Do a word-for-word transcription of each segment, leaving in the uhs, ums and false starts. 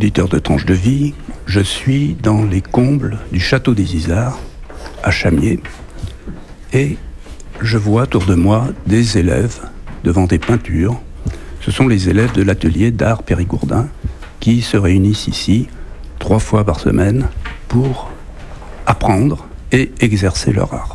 auditeurs de Tranche de Vie, je suis dans les combles du château des Isards, à Chamiers, et je vois autour de moi des élèves devant des peintures. Ce sont les élèves de l'atelier d'art Périgourdin qui se réunissent ici trois fois par semaine pour apprendre et exercer leur art.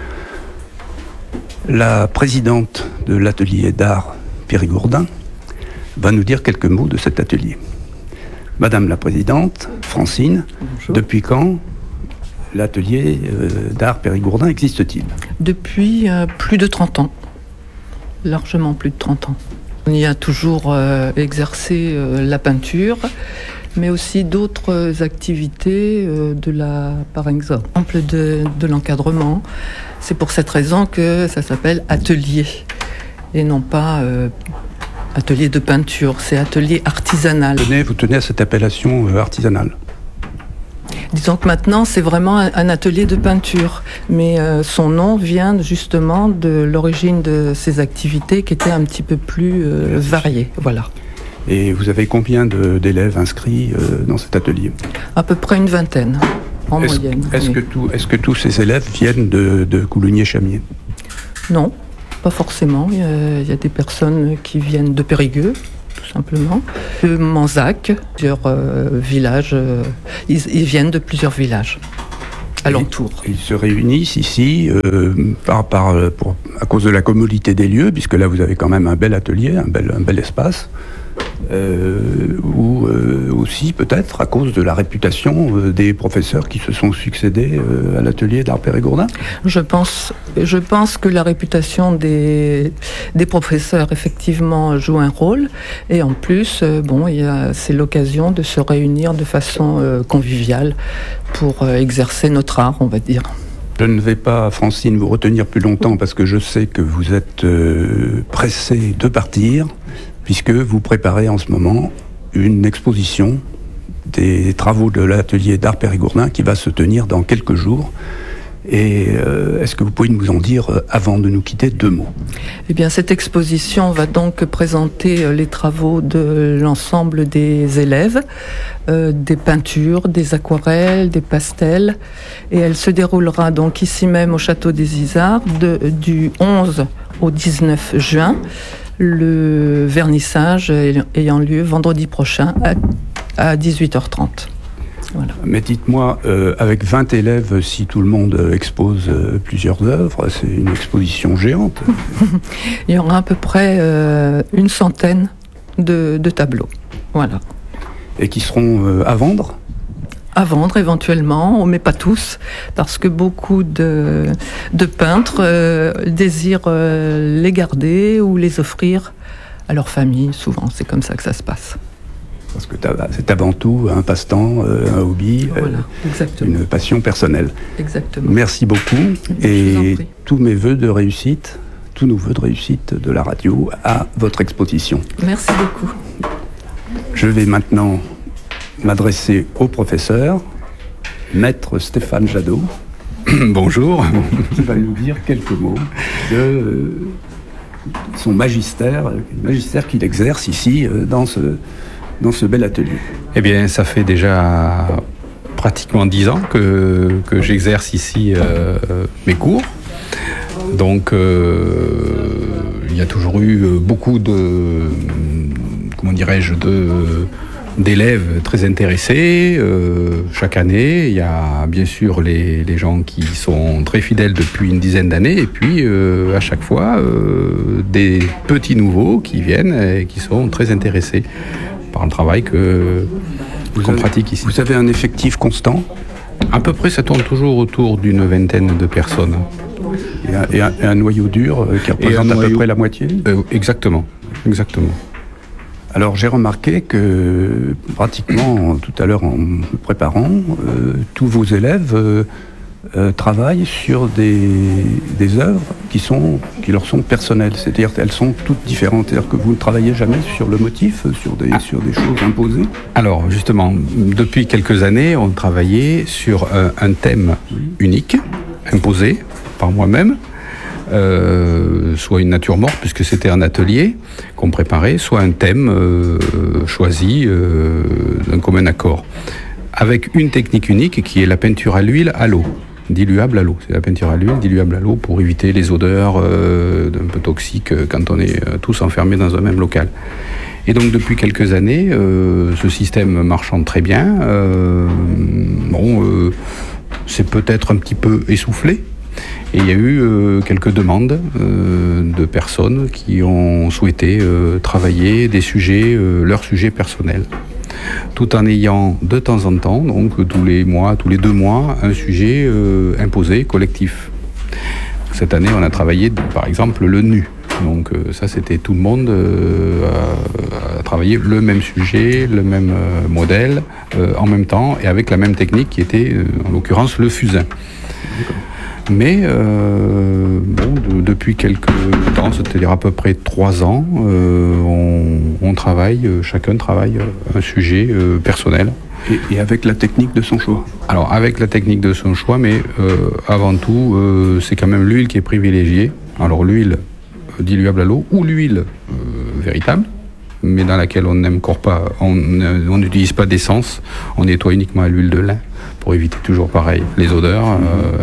La présidente de l'atelier d'art Périgourdin va nous dire quelques mots de cet atelier. Madame la présidente, Francine, bonjour. Depuis quand l'atelier euh, d'art Périgourdin existe-t-il ? Depuis euh, plus de trente ans, largement plus de trente ans. On y a toujours euh, exercé euh, la peinture, mais aussi d'autres activités, euh, de la, par exemple de, de l'encadrement. C'est pour cette raison que ça s'appelle atelier, et non pas euh, atelier de peinture, c'est atelier artisanal. Vous tenez, vous tenez à cette appellation euh, artisanale ? Disons que maintenant, c'est vraiment un, un atelier de peinture, mais euh, son nom vient justement de l'origine de ces activités qui étaient un petit peu plus euh, variées. Voilà. Et vous avez combien de, d'élèves inscrits euh, dans cet atelier ? À peu près une vingtaine, en est-ce, moyenne. Est-ce, oui. que tout, est-ce que tous ces élèves viennent de, de Coulugny-Chamiers ? Non, pas forcément. Il y, a, il y a des personnes qui viennent de Périgueux, tout simplement. De Manzac, plusieurs euh, villages. Euh, ils, ils viennent de plusieurs villages alentours. Ils se réunissent ici euh, par, par, pour, à cause de la commodité des lieux, puisque là vous avez quand même un bel atelier, un bel, un bel espace. Euh, ou euh, aussi peut-être à cause de la réputation euh, des professeurs qui se sont succédés euh, à l'atelier d'art Périgourdin. Je pense, je pense que la réputation des, des professeurs effectivement joue un rôle, et en plus, euh, bon, il y a, c'est l'occasion de se réunir de façon euh, conviviale pour euh, exercer notre art, on va dire. Je ne vais pas, Francine, vous retenir plus longtemps parce que je sais que vous êtes euh, pressée de partir, puisque vous préparez en ce moment une exposition des travaux de l'atelier d'art Périgourdin qui va se tenir dans quelques jours. Et euh, est-ce que vous pouvez nous en dire, euh, avant de nous quitter, deux mots ? Eh bien, cette exposition va donc présenter euh, les travaux de l'ensemble des élèves, euh, des peintures, des aquarelles, des pastels, et elle se déroulera donc ici même au château des Isards de, du onze au dix-neuf juin. Le vernissage ayant lieu vendredi prochain à, à dix-huit heures trente. Voilà. Mais dites-moi, euh, avec vingt élèves, si tout le monde expose euh, plusieurs œuvres, c'est une exposition géante. Il y aura à peu près euh, une centaine de, de tableaux. Voilà. Et qui seront euh, à vendre ? À vendre éventuellement, mais pas tous, parce que beaucoup de, de peintres euh, désirent euh, les garder ou les offrir à leur famille. Souvent, c'est comme ça que ça se passe. Parce que c'est avant tout un passe-temps, un hobby, voilà, exactement. Une passion personnelle. Exactement. Merci beaucoup, et tous mes vœux de réussite, tous nos vœux de réussite de la radio à votre exposition. Merci beaucoup. Je vais maintenant m'adresser au professeur, maître Stéphane Jadot. Bonjour. Qui va nous dire quelques mots de euh, son magistère, le magistère qu'il exerce ici euh, dans ce, dans ce bel atelier. Eh bien, ça fait déjà pratiquement dix ans que, que j'exerce ici euh, mes cours. Donc, euh, il y a toujours eu beaucoup de, comment dirais-je, de... d'élèves très intéressés. Euh, chaque année, il y a bien sûr les, les gens qui sont très fidèles depuis une dizaine d'années, et puis euh, à chaque fois, euh, des petits nouveaux qui viennent et qui sont très intéressés par le travail que, vous qu'on avez, pratique ici. Vous avez un effectif constant ? À peu près, ça tourne toujours autour d'une vingtaine de personnes. Et un, et un, et un noyau dur euh, qui représente à noyau, peu près la moitié ? euh, Exactement, exactement. Alors j'ai remarqué que pratiquement tout à l'heure en me préparant, euh, tous vos élèves euh, euh, travaillent sur des, des œuvres qui, sont, qui leur sont personnelles, c'est-à-dire qu'elles sont toutes différentes, c'est-à-dire que vous ne travaillez jamais sur le motif, sur des, ah. sur des choses imposées ? Alors justement, depuis quelques années, on travaillait sur un, un thème unique, imposé par moi-même, euh, soit une nature morte, puisque c'était un atelier qu'on préparait, soit un thème euh, choisi euh, d'un commun accord, avec une technique unique qui est la peinture à l'huile à l'eau. Diluable à l'eau. C'est la peinture à l'huile, diluable à l'eau, pour éviter les odeurs euh, un peu toxiques quand on est tous enfermés dans un même local. Et donc depuis quelques années, euh, ce système marchant très bien, euh, bon, euh, c'est peut-être un petit peu essoufflé. Et il y a eu euh, quelques demandes euh, de personnes qui ont souhaité euh, travailler des sujets, euh, leurs sujets personnels, tout en ayant de temps en temps, donc tous les mois, tous les deux mois, un sujet euh, imposé, collectif. Cette année, on a travaillé, par exemple, le nu. Donc euh, ça, c'était tout le monde euh, à, à travailler le même sujet, le même euh, modèle, euh, en même temps, et avec la même technique qui était, euh, en l'occurrence, le fusain. Mais euh, bon, de, depuis quelques temps, c'est-à-dire à peu près trois ans, euh, on, on travaille, chacun travaille un sujet euh, personnel. Et, et avec la technique de son choix. Alors avec la technique de son choix, mais euh, avant tout, euh, c'est quand même l'huile qui est privilégiée. Alors l'huile diluable à l'eau ou l'huile euh, véritable, mais dans laquelle on n'incorpore pas, on n'utilise pas d'essence, on nettoie uniquement à l'huile de lin pour éviter toujours pareil les odeurs. Euh,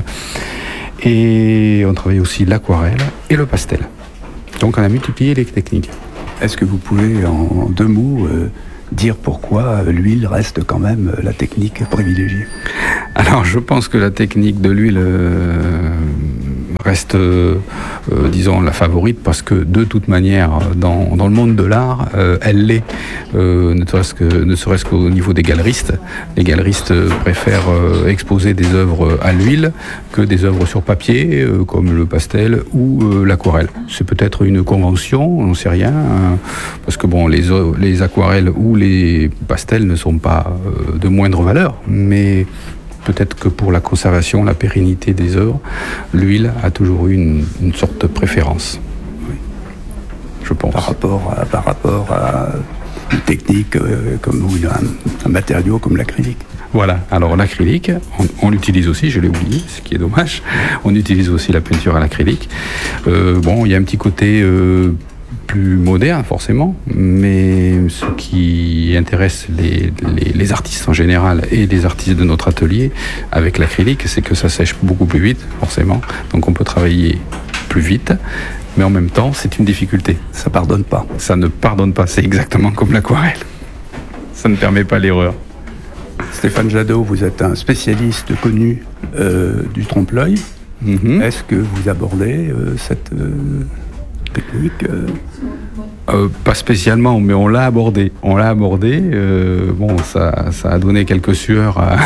et on travaille aussi l'aquarelle et le pastel. Donc on a multiplié les techniques. Est-ce que vous pouvez en deux mots euh, dire pourquoi l'huile reste quand même la technique privilégiée? Alors je pense que la technique de l'huile euh, reste, euh, euh, disons, la favorite, parce que de toute manière, dans, dans le monde de l'art, euh, elle l'est, euh, ne serait-ce que, ne serait-ce qu'au niveau des galeristes. Les galeristes préfèrent euh, exposer des œuvres à l'huile que des œuvres sur papier, euh, comme le pastel ou euh, l'aquarelle. C'est peut-être une convention, on n'en sait rien, hein, parce que bon, les, les aquarelles ou les pastels ne sont pas euh, de moindre valeur, mais peut-être que pour la conservation, la pérennité des œuvres, l'huile a toujours eu une, une sorte de préférence. Oui, je pense. Par rapport à, par rapport à une technique euh, comme ou un, un matériau comme l'acrylique. Voilà, alors l'acrylique, on, on l'utilise aussi, je l'ai oublié, ce qui est dommage. On utilise aussi la peinture à l'acrylique. Euh, bon, il y a un petit côté euh, plus moderne forcément, mais ce qui intéresse les, les, les artistes en général et les artistes de notre atelier avec l'acrylique, c'est que ça sèche beaucoup plus vite forcément, donc on peut travailler plus vite, mais en même temps c'est une difficulté. Ça pardonne pas. Ça ne pardonne pas, c'est exactement comme l'aquarelle. Ça ne permet pas l'erreur. Stéphane Jadot, vous êtes un spécialiste connu euh, du trompe-l'œil. Mm-hmm. Est-ce que vous abordez euh, cette euh, technique euh... Euh, pas spécialement, mais on l'a abordé. On l'a abordé. Euh, bon, ça, ça a donné quelques sueurs à,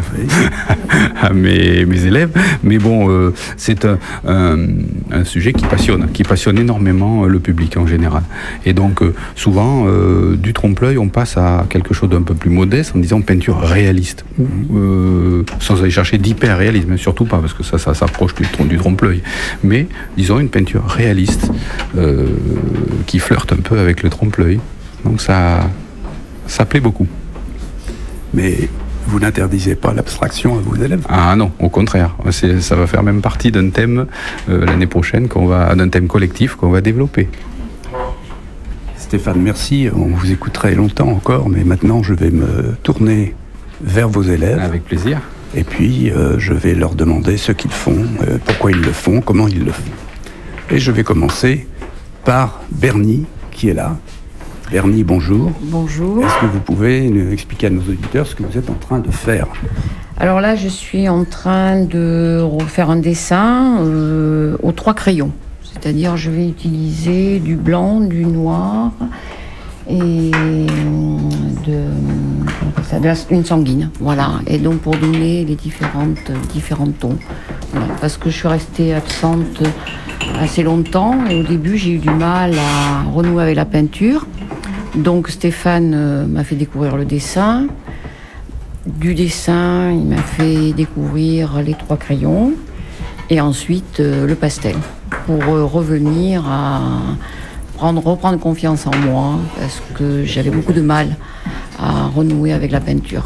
à mes, mes élèves, mais bon, euh, c'est un, un, un sujet qui passionne, qui passionne énormément le public en général. Et donc, euh, souvent, euh, du trompe-l'œil, on passe à quelque chose d'un peu plus modeste en disant peinture réaliste, euh, sans aller chercher d'hyper-réalisme, surtout pas, parce que ça, ça s'approche du, du trompe-l'œil. Mais disons une peinture réaliste euh, qui flirte un peu avec le trompe-l'œil. Donc ça, ça plaît beaucoup. Mais vous n'interdisez pas l'abstraction à vos élèves? Ah non, au contraire. C'est, ça va faire même partie d'un thème euh, l'année prochaine, qu'on va, d'un thème collectif qu'on va développer. Stéphane, merci. On vous écouterait longtemps encore, mais maintenant je vais me tourner vers vos élèves. Avec plaisir. Et puis euh, je vais leur demander ce qu'ils font, euh, pourquoi ils le font, comment ils le font. Et je vais commencer par Bernie, qui est là. Bernie, bonjour. Bonjour. Est-ce que vous pouvez nous expliquer à nos auditeurs ce que vous êtes en train de faire? Alors là, je suis en train de refaire un dessin euh, aux trois crayons. C'est-à-dire, je vais utiliser du blanc, du noir et de, ça, de la, une sanguine. Voilà. Et donc, pour donner les différentes, différents tons. Voilà. Parce que je suis restée absente assez longtemps et au début j'ai eu du mal à renouer avec la peinture, donc Stéphane euh, m'a fait découvrir le dessin. Du dessin il m'a fait découvrir les trois crayons et ensuite euh, le pastel pour euh, revenir à prendre, reprendre confiance en moi parce que j'avais beaucoup de mal à renouer avec la peinture.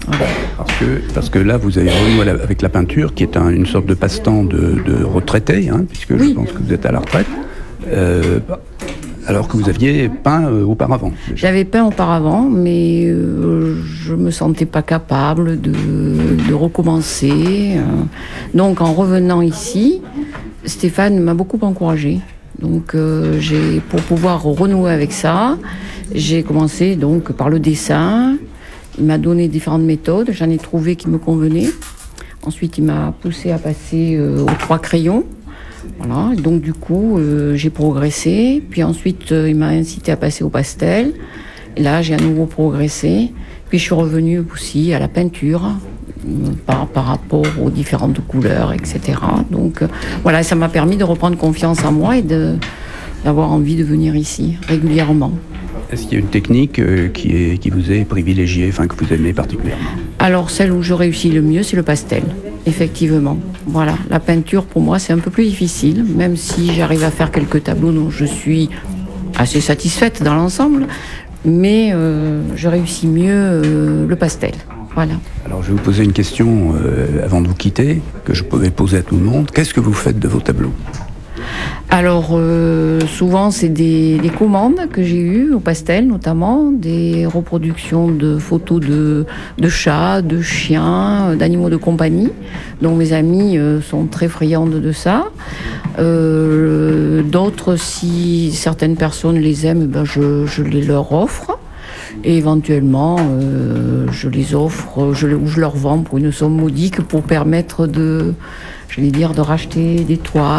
Voilà. Parce que, parce que là, vous avez renoué avec la peinture, qui est un- une sorte de passe-temps de, de retraité, hein, puisque Oui. je pense que vous êtes à la retraite, euh, alors que vous aviez peint euh, auparavant. J'avais peint auparavant, mais euh, je me sentais pas capable de, de recommencer. euh. Donc en revenant ici, Stéphane m'a beaucoup encouragée. Donc euh, j'ai, pour pouvoir renouer avec ça, j'ai commencé donc par le dessin. Il m'a donné différentes méthodes, j'en ai trouvé qui me convenaient. Ensuite, il m'a poussé à passer euh, aux trois crayons. Voilà, donc du coup, euh, j'ai progressé. Puis ensuite, euh, il m'a incité à passer au pastel. Et là, j'ai à nouveau progressé. Puis je suis revenue aussi à la peinture euh, par, par rapport aux différentes couleurs, et cetera. Donc euh, voilà, ça m'a permis de reprendre confiance en moi et de, d'avoir envie de venir ici régulièrement. Est-ce qu'il y a une technique euh, qui, est, qui vous est privilégiée, enfin que vous aimez particulièrement? Alors celle où je réussis le mieux, c'est le pastel, effectivement. Voilà, la peinture pour moi c'est un peu plus difficile, même si j'arrive à faire quelques tableaux dont je suis assez satisfaite dans l'ensemble, mais euh, je réussis mieux euh, le pastel. Voilà. Alors je vais vous poser une question euh, avant de vous quitter, que je pouvais poser à tout le monde. Qu'est-ce que vous faites de vos tableaux? Alors euh, souvent c'est des, des commandes que j'ai eues au pastel, notamment des reproductions de photos de, de chats, de chiens, d'animaux de compagnie, dont mes amis euh, sont très friandes de ça. Euh, d'autres, si certaines personnes les aiment, ben je, je les leur offre. Et éventuellement, euh, je les offre, je, ou je leur vends pour une somme modique pour permettre de, je vais dire, de racheter des toits.